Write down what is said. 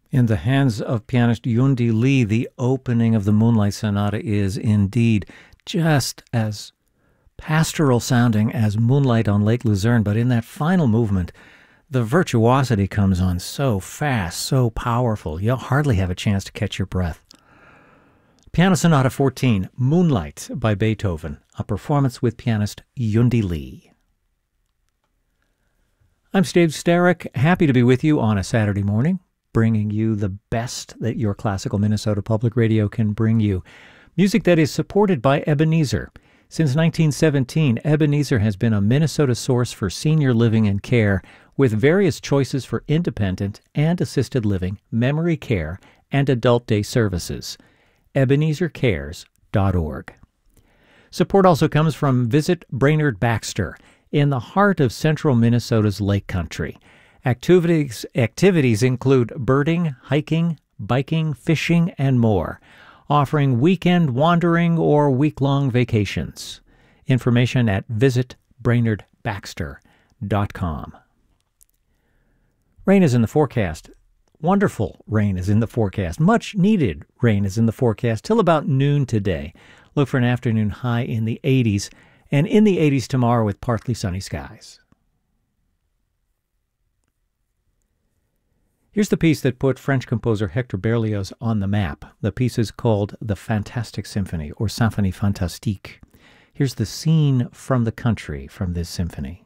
In the hands of pianist Yundi Lee, the opening of the Moonlight Sonata is indeed just as pastoral sounding as Moonlight on Lake Luzerne, but in that final movement, the virtuosity comes on so fast, so powerful, you'll hardly have a chance to catch your breath. Piano Sonata 14, Moonlight by Beethoven, a performance with pianist Yundi Lee. I'm Steve Starrick, happy to be with you on a Saturday morning, bringing you the best that your classical Minnesota Public Radio can bring you. Music that is supported by Ebenezer. Since 1917, Ebenezer has been a Minnesota source for senior living and care, with various choices for independent and assisted living, memory care, and adult day services. EbenezerCares.org. Support also comes from Visit Brainerd Baxter, in the heart of central Minnesota's Lake Country. Activities include birding, hiking, biking, fishing, and more, offering weekend wandering or week-long vacations. Information at visitbrainerdbaxter.com. Rain is in the forecast. Wonderful rain is in the forecast. Much needed rain is in the forecast till about noon today. Look for an afternoon high in the 80s, and in the 80s tomorrow with partly sunny skies. Here's the piece that put French composer Hector Berlioz on the map. The piece is called The Fantastic Symphony, or Symphonie Fantastique. Here's the scene from the country from this symphony.